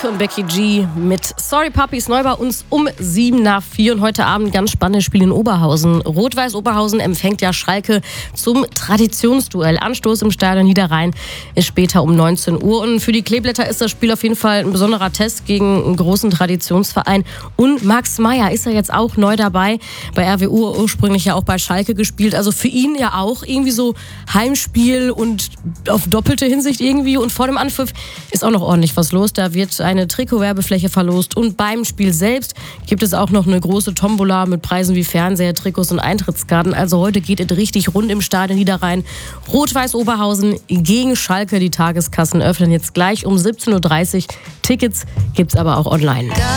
Drake und Becky G mit Sorry Puppies, neu bei uns um 3:07 und heute Abend ganz spannendes Spiel in Oberhausen. Rot-Weiß Oberhausen empfängt ja Schalke zum Traditionsduell. Anstoß im Stadion Niederrhein ist später um 19 Uhr. Und für die Kleeblätter ist das Spiel auf jeden Fall ein besonderer Test gegen einen großen Traditionsverein. Und Max Meyer ist ja jetzt auch neu dabei. Bei RWU ursprünglich ja auch bei Schalke gespielt. Also für ihn ja auch irgendwie so Heimspiel und auf doppelte Hinsicht irgendwie. Und vor dem Anpfiff ist auch noch ordentlich was los. Da wird eine Trikotwerbefläche verlost und beim Spiel selbst gibt es auch noch eine große Tombola mit Preisen wie Fernseher, Trikots und Eintrittskarten. Also heute geht es richtig rund im Stadion Niederrhein. Rot-Weiß Oberhausen gegen Schalke. Die Tageskassen öffnen jetzt gleich um 17:30 Uhr. Tickets gibt's aber auch online.